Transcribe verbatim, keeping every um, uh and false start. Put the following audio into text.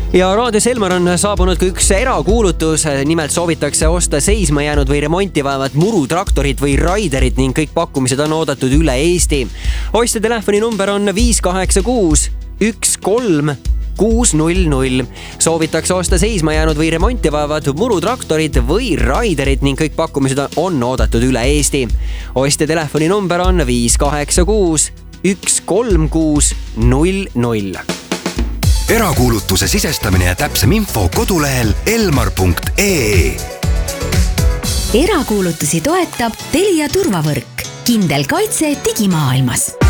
Ja raadios Elmar on saabunud ka üks erakuulutus. Nimelt soovitakse osta seisma jäänud või remonti vajavat murutraktorit või raiderit ning kõik pakkumised on oodatud üle Eesti. Ostja telefoni number on viis kaheksa kuus üks kolm kuus null null. Soovitakse osta seisma jäänud või remonti vajavat murutraktorit või raiderit ning kõik pakkumised on oodatud üle Eesti. Ostja telefoni number on viis kaheksa kuus üks kolm kuus null null. Erakuulutuse sisestamine ja täpsem info kodulehel elmar punkt ee. Erakuulutusi toetab Telia turvavõrk. Kindel kaitse digimaailmas.